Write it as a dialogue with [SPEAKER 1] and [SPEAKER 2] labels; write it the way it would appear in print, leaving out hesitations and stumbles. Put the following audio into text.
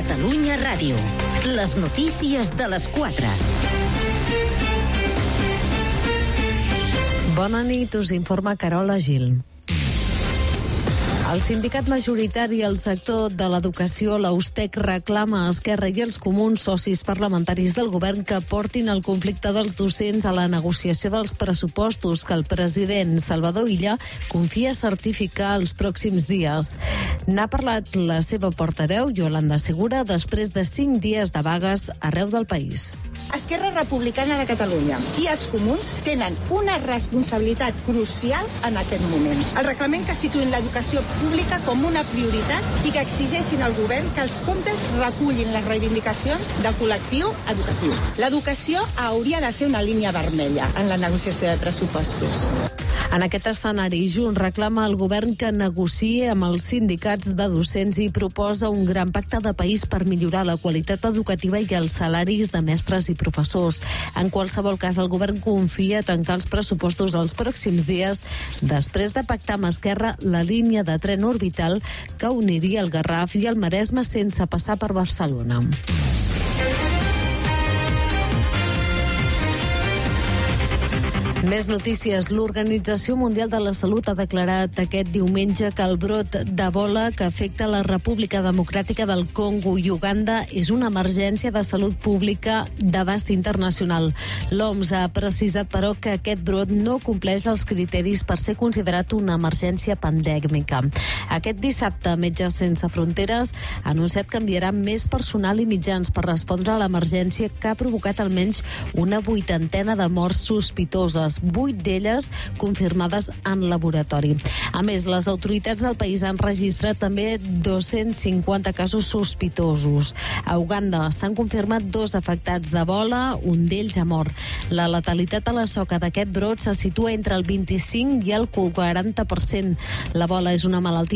[SPEAKER 1] Catalunya Ràdio. Les notícies de les 4.
[SPEAKER 2] Bona nit, us informa Carola Gil. El sindicat majoritari al sector de l'educació, l'Austec, reclama a Esquerra i els comuns, socis parlamentaris del govern, que portin el conflicte dels docents a la negociació dels pressupostos que el president Salvador Illa confia certificar els pròxims dies. N'ha parlat la seva portaveu, Yolanda Segura, després de 5 dies de vagues arreu del país.
[SPEAKER 3] Esquerra Republicana de Catalunya i els comuns tenen una responsabilitat crucial en aquest moment. El reglament que situïn l'educació pública com una prioritat i que exigeixin al govern que els comptes recullin les reivindicacions del col·lectiu educatiu. L'educació hauria de ser una línia vermella en la negociació de pressupostos.
[SPEAKER 2] En aquest escenari, Junts reclama al govern que negociï amb els sindicats de docents i proposa un gran pacte de país per millorar la qualitat educativa i els salaris de mestres i professors. En qualsevol cas, el govern confia tancar els pressupostos els pròxims dies després de pactar amb Esquerra la línia de tren orbital que uniria el Garraf i el Maresme sense passar per Barcelona. Més notícies. L'Organització Mundial de la Salut ha declarat aquest diumenge que el brot d'Ebola que afecta la República Democràtica del Congo i Uganda és una emergència de salut pública d'abast internacional. L'OMS ha precisat, però, que aquest brot no compleix els criteris per ser considerat una emergència pandèmica. Aquest dissabte, Metges Sense Fronteres ha anunciat que enviarà més personal i mitjans per respondre a l'emergència que ha provocat almenys una 80ena de morts sospitoses, 8 d'elles confirmades en laboratori. A més, les autoritats del país han registrat també 250 casos sospitosos. A Uganda s'han confirmat 2 afectats d'Ebola, un d'ells ha mort. La letalitat a la soca d'aquest brot se situa entre el 25 i el 40%. L'Ebola és una malaltia